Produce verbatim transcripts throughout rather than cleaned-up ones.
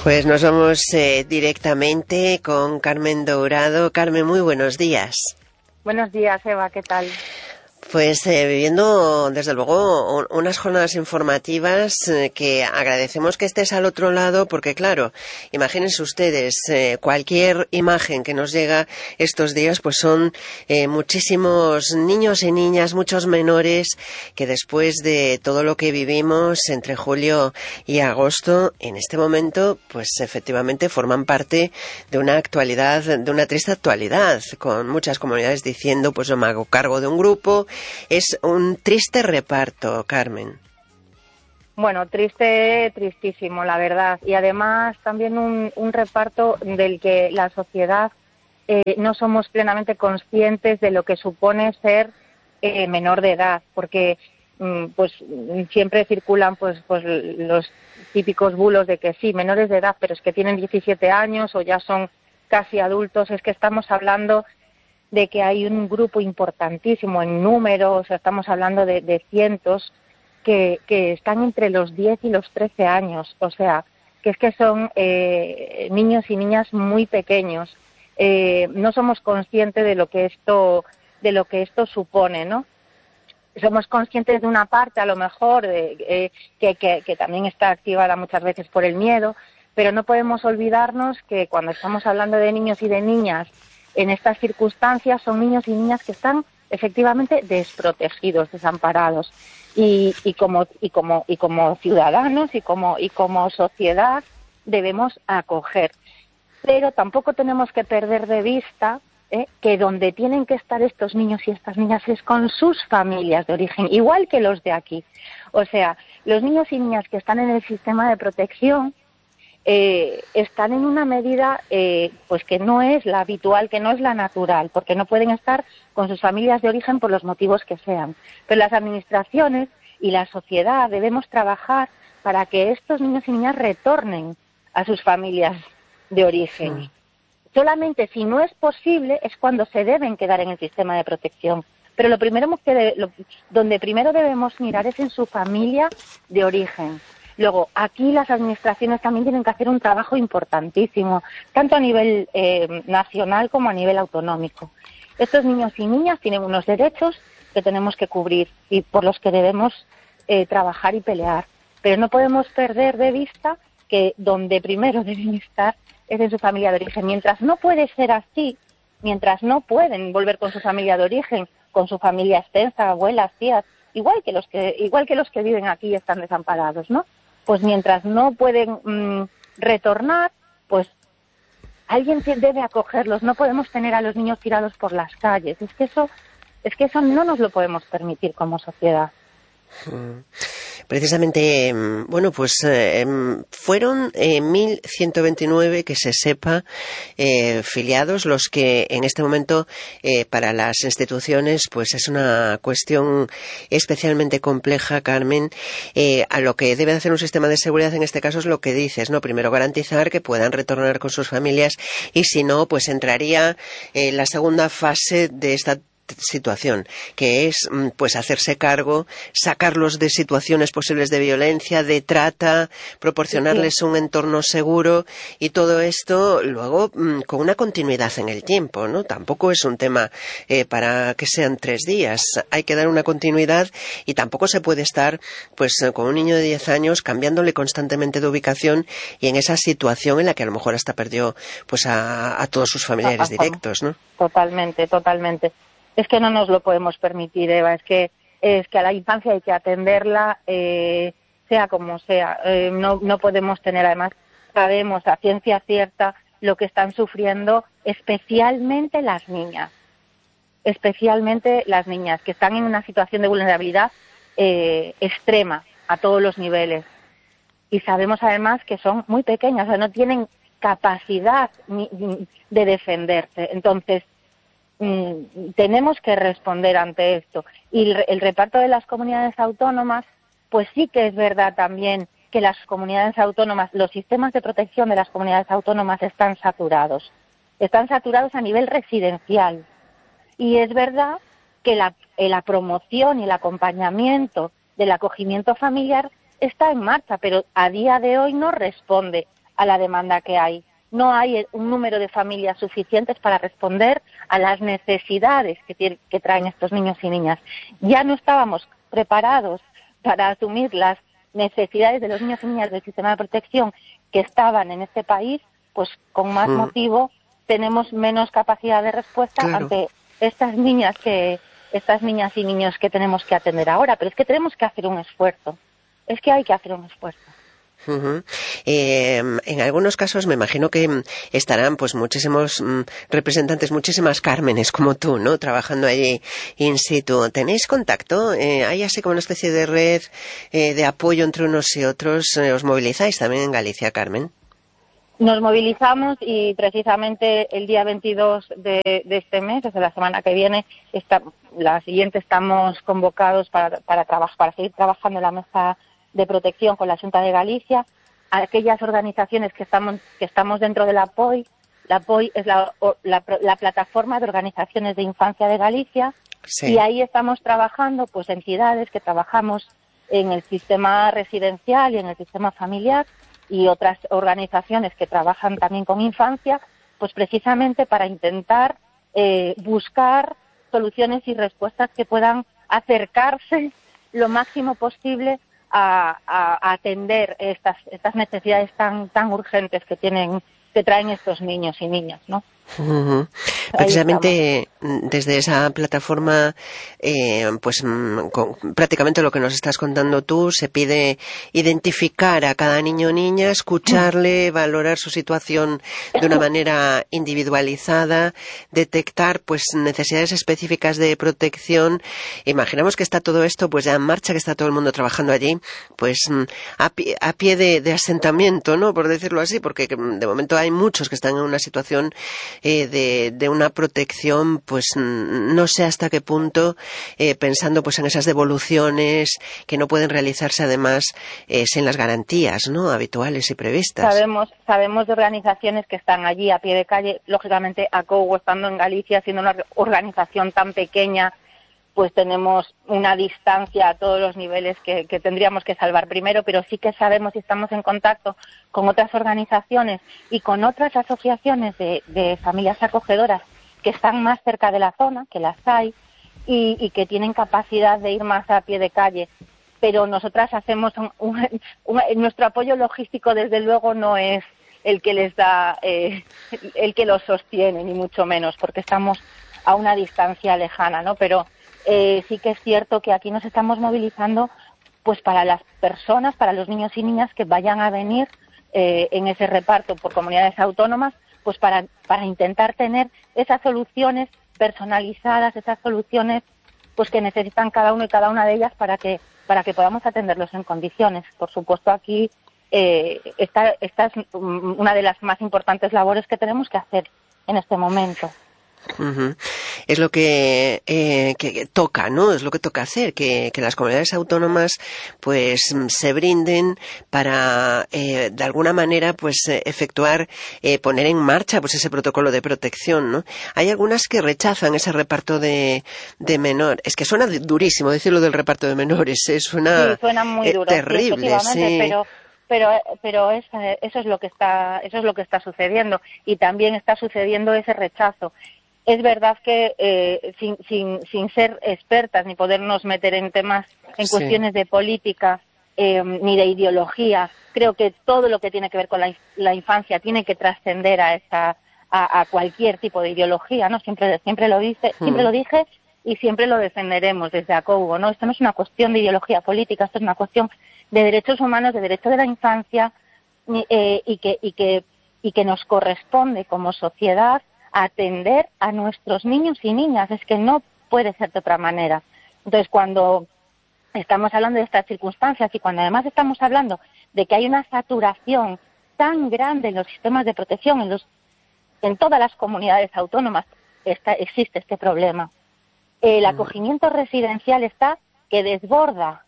Pues nos vamos eh, directamente con Carmen Dourado. Carmen, muy buenos días. Buenos días, Eva, ¿qué tal? Pues eh, viviendo, desde luego, un, unas jornadas informativas eh, que agradecemos que estés al otro lado, porque claro, imagínense ustedes, eh, cualquier imagen que nos llega estos días, pues son eh, muchísimos niños y niñas, muchos menores, que después de todo lo que vivimos entre julio y agosto, en este momento, pues efectivamente forman parte de una actualidad, de una triste actualidad, con muchas comunidades diciendo, pues yo me hago cargo de un grupo. Es un triste reparto, Carmen. Bueno, triste, tristísimo, la verdad. Y además también un, un reparto del que la sociedad eh, no somos plenamente conscientes de lo que supone ser eh, menor de edad, porque mm, pues siempre circulan pues, pues los típicos bulos de que sí, menores de edad, pero es que tienen diecisiete años o ya son casi adultos. Es que estamos hablando de que hay un grupo importantísimo en número, o sea, estamos hablando de, de cientos que, que están entre los diez y los trece años, o sea, que es que son eh, niños y niñas muy pequeños. Eh, no somos conscientes de lo que esto, de lo que esto supone, ¿no? Somos conscientes de una parte, a lo mejor, de, eh, que, que, que también está activada muchas veces por el miedo, pero no podemos olvidarnos que cuando estamos hablando de niños y de niñas en estas circunstancias, son niños y niñas que están efectivamente desprotegidos, desamparados, y, y como y como y como ciudadanos y como y como sociedad debemos acoger, pero tampoco tenemos que perder de vista ¿eh? que donde tienen que estar estos niños y estas niñas es con sus familias de origen, igual que los de aquí. O sea, los niños y niñas que están en el sistema de protección Eh, están en una medida eh, pues que no es la habitual, que no es la natural, porque no pueden estar con sus familias de origen por los motivos que sean. Pero las administraciones y la sociedad debemos trabajar para que estos niños y niñas retornen a sus familias de origen. Sí. Solamente si no es posible es cuando se deben quedar en el sistema de protección. Pero lo primero que de, lo, donde primero debemos mirar es en su familia de origen. Luego, aquí las administraciones también tienen que hacer un trabajo importantísimo, tanto a nivel eh, nacional como a nivel autonómico. Estos niños y niñas tienen unos derechos que tenemos que cubrir y por los que debemos eh, trabajar y pelear. Pero no podemos perder de vista que donde primero deben estar es en su familia de origen. Mientras no puede ser así, mientras no pueden volver con su familia de origen, con su familia extensa, abuelas, tías, igual que los que, igual que los que viven aquí y están desamparados, ¿no? Pues mientras no pueden mmm, retornar, pues alguien debe acogerlos. No podemos tener a los niños tirados por las calles. Es que eso, es que eso no nos lo podemos permitir como sociedad. Precisamente, bueno, pues eh, fueron eh, mil ciento veintinueve, que se sepa, eh, filiados, los que en este momento eh, para las instituciones pues es una cuestión especialmente compleja, Carmen. Eh, a lo que debe hacer un sistema de seguridad en este caso es lo que dices, ¿no? Primero garantizar que puedan retornar con sus familias y si no, pues entraría eh, la segunda fase de esta situación, que es pues hacerse cargo, sacarlos de situaciones posibles de violencia, de trata, proporcionarles un entorno seguro y todo esto luego con una continuidad en el tiempo, ¿no? Tampoco es un tema eh, para que sean tres días, hay que dar una continuidad y tampoco se puede estar pues con un niño de diez años cambiándole constantemente de ubicación y en esa situación en la que a lo mejor hasta perdió pues a, a todos sus familiares directos, ¿no? Totalmente, totalmente. Es que no nos lo podemos permitir, Eva, es que es que a la infancia hay que atenderla, eh, sea como sea. Eh, no, no podemos tener, además, sabemos a ciencia cierta lo que están sufriendo especialmente las niñas, especialmente las niñas, que están en una situación de vulnerabilidad eh, extrema a todos los niveles. Y sabemos, además, que son muy pequeñas, o sea, no tienen capacidad ni, ni de defenderse. Entonces, tenemos que responder ante esto. Y el reparto de las comunidades autónomas, pues sí que es verdad también que las comunidades autónomas, los sistemas de protección de las comunidades autónomas están saturados. Están saturados a nivel residencial. Y es verdad que la, la promoción y el acompañamiento del acogimiento familiar está en marcha, pero a día de hoy no responde a la demanda que hay. No hay un número de familias suficientes para responder a las necesidades que, tiene, que traen estos niños y niñas. Ya no estábamos preparados para asumir las necesidades de los niños y niñas del sistema de protección que estaban en este país, pues con más mm. motivo tenemos menos capacidad de respuesta claro. ante estas niñas que estas niñas y niños que tenemos que atender ahora. Pero es que tenemos que hacer un esfuerzo. Es que hay que hacer un esfuerzo. Uh-huh. Eh, en algunos casos me imagino que estarán pues muchísimos mm, representantes, muchísimas Cármenes como tú, ¿no? Trabajando allí in situ. ¿Tenéis contacto? Eh, ¿Hay así como una especie de red eh, de apoyo entre unos y otros? Eh, ¿Os movilizáis también en Galicia, Carmen? Nos movilizamos y precisamente el día veintidós de, de este mes, desde la semana que viene, está, la siguiente estamos convocados para, para, trabajar, para seguir trabajando en la mesa de protección con la Xunta de Galicia, aquellas organizaciones que estamos que estamos dentro de la P O I. La P O I es la, la, la plataforma de organizaciones de infancia de Galicia sí. y ahí estamos trabajando pues entidades que trabajamos en el sistema residencial y en el sistema familiar y otras organizaciones que trabajan también con infancia, pues precisamente para intentar eh, buscar soluciones y respuestas que puedan acercarse lo máximo posible A, a, a atender estas estas necesidades tan tan urgentes que tienen que traen estos niños y niñas, ¿no? Uh-huh. Precisamente desde esa plataforma, eh, pues con, prácticamente lo que nos estás contando tú, se pide identificar a cada niño o niña, escucharle, valorar su situación de una manera individualizada, detectar pues necesidades específicas de protección. Imaginamos que está todo esto pues ya en marcha, que está todo el mundo trabajando allí, pues a pie, a pie de, de asentamiento, ¿no? Por decirlo así, porque de momento hay muchos que están en una situación eh, de, de una protección, pues no sé hasta qué punto, eh, pensando pues en esas devoluciones que no pueden realizarse además eh, sin las garantías, ¿no? Habituales y previstas. Sabemos, sabemos de organizaciones que están allí a pie de calle, lógicamente ACOU estando en Galicia, siendo una organización tan pequeña, pues tenemos una distancia a todos los niveles que, que tendríamos que salvar primero, pero sí que sabemos y estamos en contacto con otras organizaciones y con otras asociaciones de, de familias acogedoras que están más cerca de la zona, que las hay, y, y que tienen capacidad de ir más a pie de calle. Pero nosotras hacemos un, un, un, nuestro apoyo logístico, desde luego, no es el que les da, eh, el que los sostiene, ni mucho menos, porque estamos a una distancia lejana, ¿no? Pero Eh, sí que es cierto que aquí nos estamos movilizando pues para las personas, para los niños y niñas que vayan a venir eh, en ese reparto por comunidades autónomas, pues para, para intentar tener esas soluciones personalizadas, esas soluciones pues que necesitan cada uno y cada una de ellas para que, para que podamos atenderlos en condiciones. Por supuesto, aquí eh, esta, esta es una de las más importantes labores que tenemos que hacer en este momento. Uh-huh. Es lo que, eh, que toca, ¿no? Es lo que toca hacer, que, que las comunidades autónomas pues se brinden para eh, de alguna manera pues efectuar, eh, poner en marcha pues ese protocolo de protección, ¿no? Hay algunas que rechazan ese reparto de, de menor. Es que suena durísimo decirlo del reparto de menores, ¿eh? Suena, sí, suena muy duro, eh, terrible, sí, sí. pero pero pero es, eso es lo que está eso es lo que está sucediendo, y también está sucediendo ese rechazo. Es verdad que eh, sin, sin, sin ser expertas ni podernos meter en temas, en sí. cuestiones de política eh, ni de ideología, creo que todo lo que tiene que ver con la, la infancia tiene que trascender a esa a, a cualquier tipo de ideología, ¿no? Siempre siempre lo dice, hmm. siempre lo dije y siempre lo defenderemos desde ACOUGO, ¿no? Esto no es una cuestión de ideología política, esto es una cuestión de derechos humanos, de derecho de la infancia eh, y que y que y que nos corresponde como sociedad atender a nuestros niños y niñas. Es que no puede ser de otra manera. Entonces, cuando estamos hablando de estas circunstancias y cuando además estamos hablando de que hay una saturación tan grande en los sistemas de protección, en, los, en todas las comunidades autónomas está, existe este problema. El acogimiento residencial está que desborda,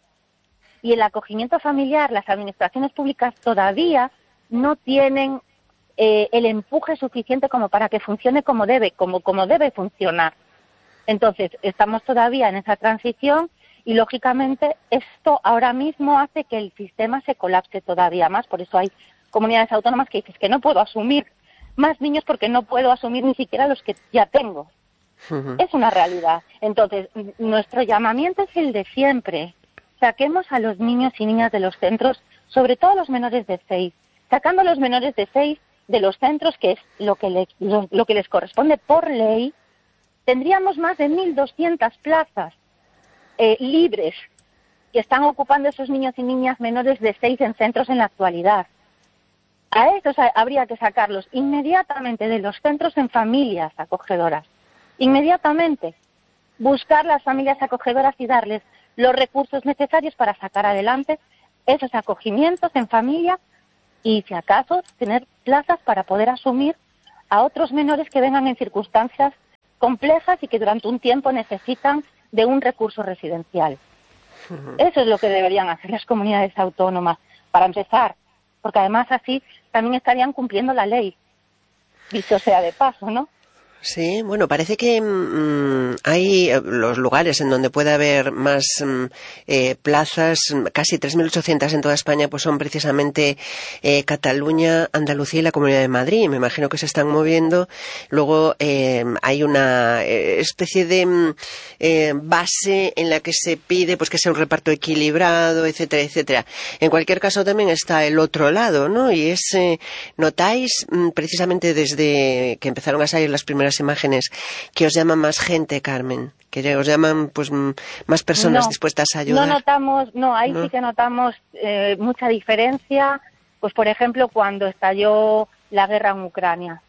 y el acogimiento familiar, las administraciones públicas todavía no tienen Eh, el empuje suficiente como para que funcione como debe, como, como debe funcionar. Entonces, estamos todavía en esa transición y, lógicamente, esto ahora mismo hace que el sistema se colapse todavía más. Por eso hay comunidades autónomas que dices que no puedo asumir más niños porque no puedo asumir ni siquiera los que ya tengo. Uh-huh. Es una realidad. Entonces, nuestro llamamiento es el de siempre. Saquemos a los niños y niñas de los centros, sobre todo a los menores de seis. Sacando a los menores de seis de los centros, que es lo que les, lo, lo que les corresponde por ley, tendríamos más de mil doscientas plazas eh, libres que están ocupando esos niños y niñas menores de seis en centros en la actualidad. A estos habría que sacarlos inmediatamente de los centros en familias acogedoras. Inmediatamente. Buscar las familias acogedoras y darles los recursos necesarios para sacar adelante esos acogimientos en familia y, si acaso, tener plazas para poder asumir a otros menores que vengan en circunstancias complejas y que durante un tiempo necesitan de un recurso residencial. Eso es lo que deberían hacer las comunidades autónomas, para empezar, porque además así también estarían cumpliendo la ley, dicho sea de paso, ¿no? Sí, bueno, parece que mmm, hay los lugares en donde puede haber más mmm, eh, plazas, casi tres mil ochocientas en toda España, pues son precisamente eh, Cataluña, Andalucía y la Comunidad de Madrid. Me imagino que se están moviendo. Luego eh, hay una eh, especie de eh, base en la que se pide pues que sea un reparto equilibrado, etcétera, etcétera. En cualquier caso también está el otro lado, ¿no? Y es, eh, notáis mmm, precisamente desde que empezaron a salir las primeras imágenes que os llaman más gente, Carmen, que os llaman pues más personas no, dispuestas a ayudar. No notamos, no, ahí ¿No? sí que notamos eh, mucha diferencia, pues por ejemplo cuando estalló la guerra en Ucrania,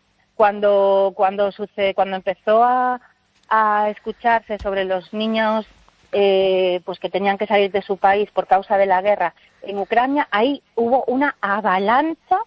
cuando cuando sucede, cuando empezó a, a escucharse sobre los niños eh, pues que tenían que salir de su país por causa de la guerra en Ucrania, ahí hubo una avalancha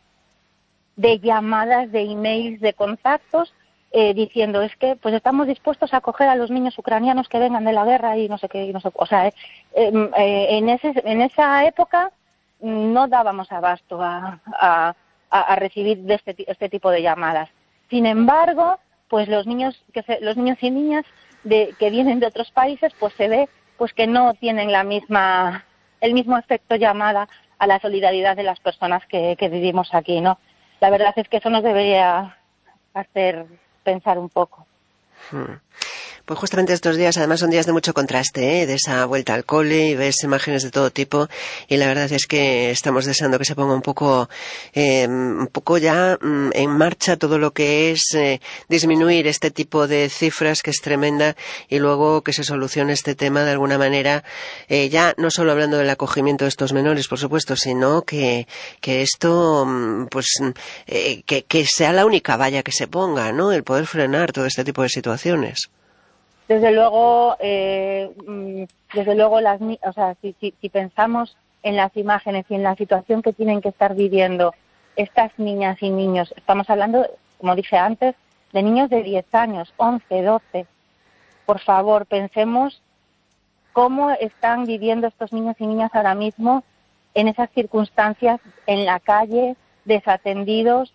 de llamadas, de emails, de contactos Eh, diciendo es que pues estamos dispuestos a acoger a los niños ucranianos que vengan de la guerra y no sé qué, y no sé, o sea, eh, eh, en ese en esa época no dábamos abasto a, a, a recibir de este, este tipo de llamadas. Sin embargo, pues los niños que se, los niños y niñas de, que vienen de otros países, pues se ve pues que no tienen la misma el mismo efecto llamada a la solidaridad de las personas que, que vivimos aquí, ¿no? La verdad es que eso nos debería hacer pensar un poco. Hmm. Pues justamente estos días, además, son días de mucho contraste, ¿eh? De esa vuelta al cole y ves imágenes de todo tipo, y la verdad es que estamos deseando que se ponga un poco, eh, un poco ya mm, en marcha todo lo que es eh, disminuir este tipo de cifras, que es tremenda, y luego que se solucione este tema de alguna manera, eh, ya no solo hablando del acogimiento de estos menores, por supuesto, sino que, que esto, pues, eh, que, que sea la única valla que se ponga, ¿no? El poder frenar todo este tipo de situaciones. Desde luego, eh, desde luego, las, o sea, si, si, si pensamos en las imágenes y en la situación que tienen que estar viviendo estas niñas y niños, estamos hablando, como dije antes, de niños de diez años, once, doce. Por favor, pensemos cómo están viviendo estos niños y niñas ahora mismo en esas circunstancias, en la calle, desatendidos,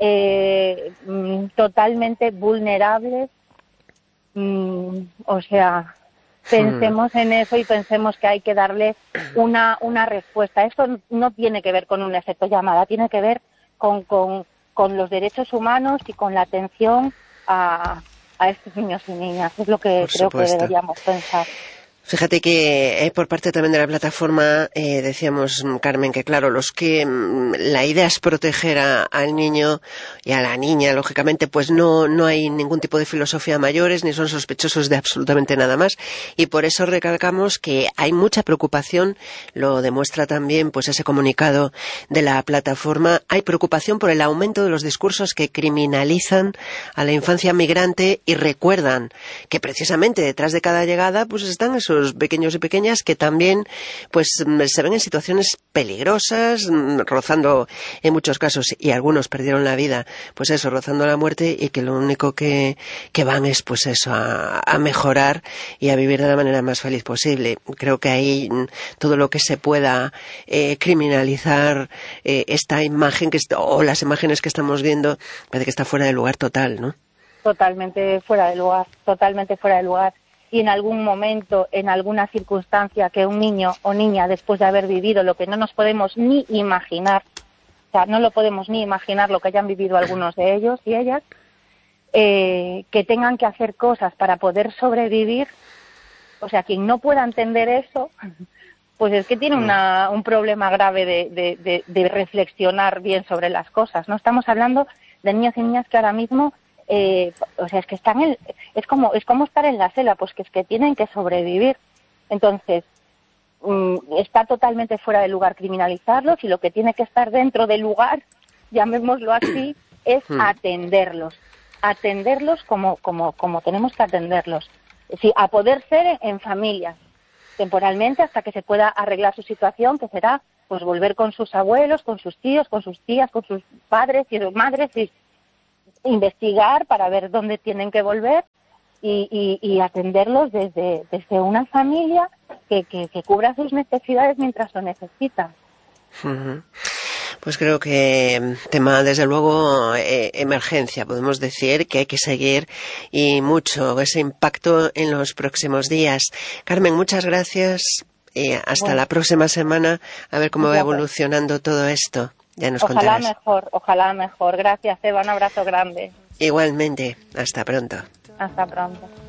eh, totalmente vulnerables. Mm, o sea, pensemos en eso y pensemos que hay que darle una una respuesta. Esto no tiene que ver con un efecto llamada, tiene que ver con, con, con los derechos humanos y con la atención a, a estos niños y niñas. Es lo que Por creo supuesto. que deberíamos pensar. Fíjate que eh, por parte también de la plataforma eh, decíamos, Carmen, que claro, los que mm, la idea es proteger a, al niño y a la niña, lógicamente, pues no no hay ningún tipo de filosofía mayores, ni son sospechosos de absolutamente nada más, y por eso recalcamos que hay mucha preocupación, lo demuestra también pues ese comunicado de la plataforma, hay preocupación por el aumento de los discursos que criminalizan a la infancia migrante y recuerdan que precisamente detrás de cada llegada pues están esos pequeños y pequeñas que también pues se ven en situaciones peligrosas, rozando en muchos casos, y algunos perdieron la vida, pues eso, rozando la muerte, y que lo único que, que van es pues eso, a, a mejorar y a vivir de la manera más feliz posible. Creo que ahí todo lo que se pueda eh, criminalizar eh, esta imagen que est- o las imágenes que estamos viendo, parece que está fuera de lugar total, ¿no? Totalmente fuera de lugar, totalmente fuera de lugar. Y en algún momento, en alguna circunstancia que un niño o niña, después de haber vivido lo que no nos podemos ni imaginar, sea, no lo podemos ni imaginar lo que hayan vivido algunos de ellos y ellas, eh, que tengan que hacer cosas para poder sobrevivir. O sea, quien no pueda entender eso, pues es que tiene una, un problema grave de, de, de, de reflexionar bien sobre las cosas, ¿no? Estamos hablando de niños y niñas que ahora mismo, eh, o sea, es que están en, es como, es como estar en la selva, pues que es que tienen que sobrevivir. Entonces, mmm, está totalmente fuera de lugar criminalizarlos, y lo que tiene que estar dentro del lugar, llamémoslo así, es atenderlos, atenderlos como, como, como tenemos que atenderlos. Sí, a poder ser en familias, temporalmente, hasta que se pueda arreglar su situación, que será pues volver con sus abuelos, con sus tíos, con sus tías, con sus padres y sus madres, y investigar para ver dónde tienen que volver y, y, y atenderlos desde, desde una familia que, que, que cubra sus necesidades mientras lo necesitan. Uh-huh. Pues creo que tema, desde luego, eh, emergencia, podemos decir que hay que seguir, y mucho ese impacto en los próximos días. Carmen, muchas gracias, y hasta bueno, la próxima semana, a ver cómo va evolucionando todo esto. Ya nos ojalá contarás. mejor, ojalá mejor. Gracias, Eva, un abrazo grande. Igualmente, hasta pronto. Hasta pronto.